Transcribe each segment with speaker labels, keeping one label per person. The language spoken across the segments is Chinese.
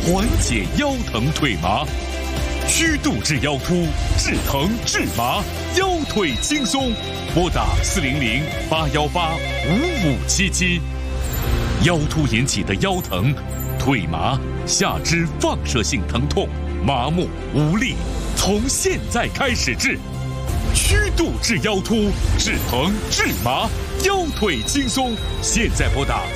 Speaker 1: 缓解腰疼腿麻。虚度治腰突，治疼治麻，腰腿轻松。拨打400-818-5577。腰突引起的腰疼、腿麻、下肢放射性疼痛、麻木无力，从现在开始治。虚度治腰突，治疼治麻，腰腿轻松。现在拨打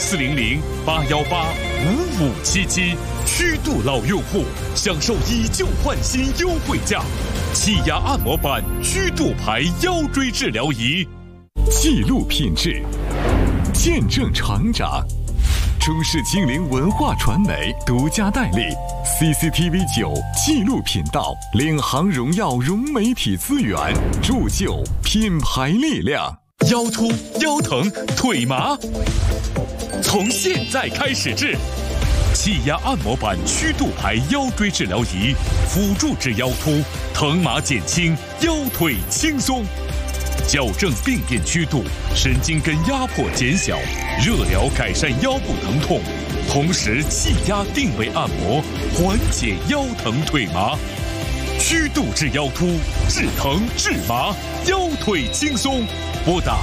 Speaker 1: 400-818-5577。虚度老用户享受以旧换新优惠价，气压按摩板虚度牌腰椎治疗仪。
Speaker 2: 记录品质，见证成长。中视精灵文化传媒独家代理 CCTV9 纪录频道，领航荣耀融媒体资源，铸就品牌力量。
Speaker 1: 腰突、腰疼、腿麻，从现在开始治。气压按摩板虚度牌腰椎治疗仪，辅助治腰突，疼麻减轻，腰腿轻松。矫正病变曲度，神经根压迫减小，热疗改善腰部疼痛，同时气压定位按摩，缓解腰疼腿麻。虚度治腰突，治疼治麻，腰腿轻松。拨打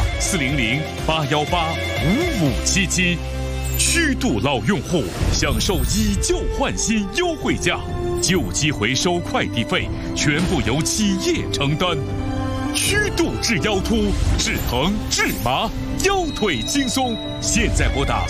Speaker 1: 400-818-5577。虚度老用户享受以旧换新优惠价，旧机回收快递费全部由企业承担。虚度治腰突，治疼治麻，腰腿轻松。现在拨打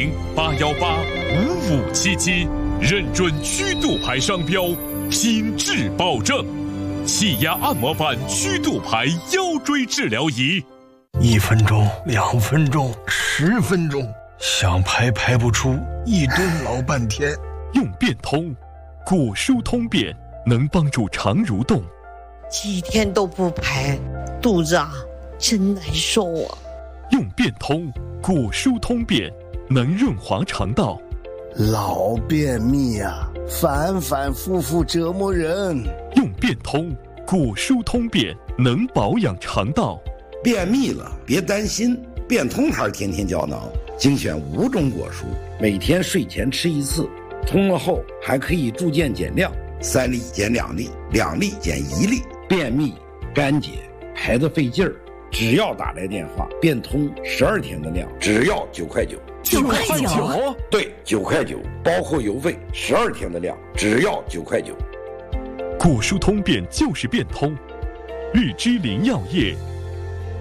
Speaker 1: 400-818-5577，认准虚度牌商标，品质保证。气压按摩板虚度牌腰椎治疗仪
Speaker 3: ，1分钟、2分钟、10分钟，想排不出，一蹲老半天。
Speaker 2: 用变通，骨疏通便能帮助肠蠕动。
Speaker 4: 几天都不排，肚子真难受啊。
Speaker 2: 用变通，骨疏通便能润滑肠道。
Speaker 3: 老便秘反反复复折磨人。
Speaker 2: 用变通，骨疏通便能保养肠道。
Speaker 5: 便秘了别担心，变通牌天天胶囊精选5种果蔬，每天睡前吃1次，通了后还可以逐渐减量，3粒减2粒，2粒减1粒。便秘、干结、排得费劲儿，只要打来电话，变通12天的量，只要9块9。
Speaker 6: 9块9？
Speaker 5: 对，9块9，包括邮费，12天的量，只要9块9。
Speaker 2: 骨疏通便就是变通，日之林药业